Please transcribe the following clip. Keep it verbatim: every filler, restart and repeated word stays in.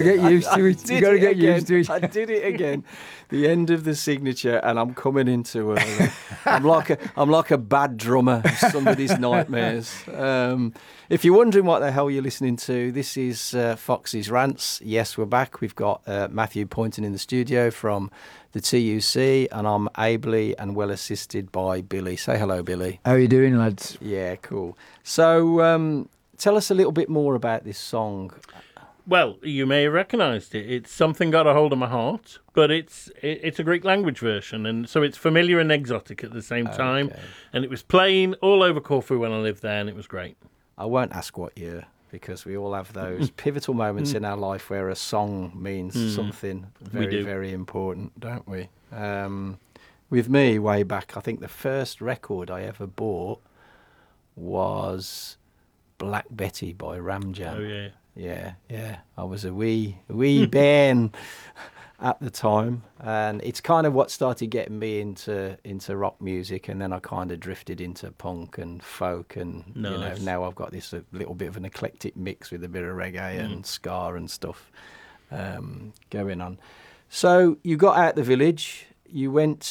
Get used to I it. did You got to it get again. used to it. I did it again. The end of the signature, and I'm coming into early. I'm like a, I'm like a bad drummer of somebody's nightmares. Um, if you're wondering what the hell you're listening to, this is uh, Foxy's Rants. Yes, we're back. We've got uh, Matthew Poynton in the studio from the T U C, and I'm ably and well assisted by Billy. Say hello, Billy. How are you doing, lads? Yeah, cool. So, um, tell us a little bit more about this song. Well, you may have recognised it. It's Something Got a Hold of My Heart, but it's it, it's a Greek language version, and so it's familiar and exotic at the same time. Okay. And it was playing all over Corfu when I lived there, and it was great. I won't ask what year, because we all have those pivotal moments in our life where a song means Mm. something We very, do. very important, don't we? Um, with me, way back, I think the first record I ever bought was Black Betty by Ram Jam. Oh, yeah. Yeah, yeah. I was a wee, wee Ben at the time, and it's kind of what started getting me into into rock music, and then I kind of drifted into punk and folk, and you know, Nice. now I've got this a little bit of an eclectic mix with a bit of reggae and ska and stuff um, going on. So you got out the village, you went